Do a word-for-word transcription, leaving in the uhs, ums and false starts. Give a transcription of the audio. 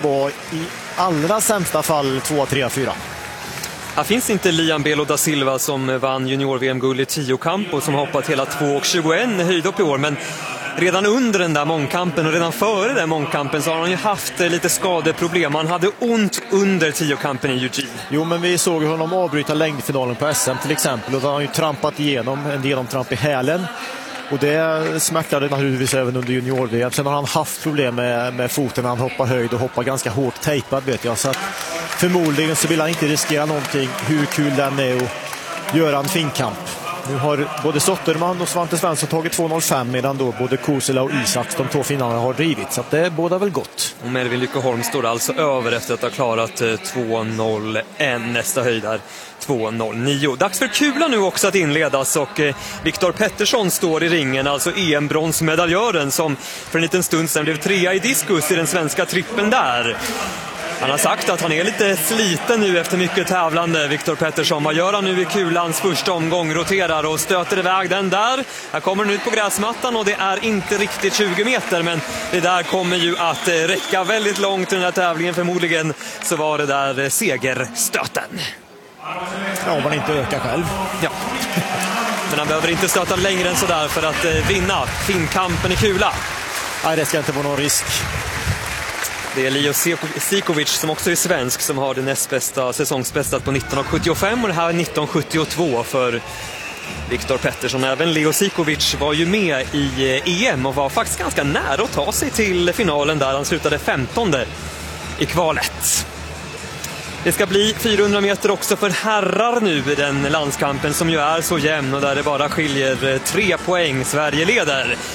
vara i allra sämsta fall två, tre, fyra. Här finns inte Liam Belo da Silva som vann junior-V M-guld i tiokamp och som har hoppat hela två tjugoett höjdhopp i år, men redan under den där mångkampen och redan före den mångkampen så har han ju haft lite skadeproblem. Han hade ont under tiokampen i Eugene. Jo, men vi såg honom avbryta längdfinalen på S M till exempel, och då har han ju trampat igenom en genomtramp i hälen. Och det smärtade naturligtvis även under junior-V M. Sen har han haft problem med, med foten när han hoppar höjd och hoppar ganska hårt tejpad, vet jag. Så att förmodligen så vill han inte riskera någonting, hur kul den är, och göra en finkamp. Nu har både Sotterman och Svante Svensson tagit två noll fem, medan då både Kosela och Isaks, de två finnarna, har drivit. Så att det är båda väl gott. Och Melvin Lyckeholm står alltså över efter att ha klarat två noll ett, nästa höjd där två noll nio. Dags för kula nu också att inledas, och eh, Viktor Pettersson står i ringen, alltså E M-bronsmedaljören som för en liten stund sedan blev trea i diskus i den svenska trippen där. Han har sagt att han är lite sliten nu efter mycket tävlande. Viktor Pettersson, vad gör han nu i kulans första omgång? Roterar och stöter iväg den där. Här kommer den ut på gräsmattan och det är inte riktigt tjugo meter, men det där kommer ju att räcka väldigt långt i den här tävlingen. Förmodligen så var det där segerstöten. Ja, om man inte ökar själv. Ja. Men han behöver inte stöta längre än sådär för att vinna finkampen i kula. Nej, det ska inte vara någon risk. Det är Leo Sikovic som också är svensk som har det näst bästa säsongsbästat på nitton sjuttiofem, och det här är nitton sjuttiotvå för Viktor Pettersson. Även Leo Sikovic var ju med i E M och var faktiskt ganska nära att ta sig till finalen där. Han slutade femtonde i kvalet. Det ska bli fyrahundra meter också för herrar nu i den landskampen som ju är så jämn och där det bara skiljer tre poäng. Sverige leder.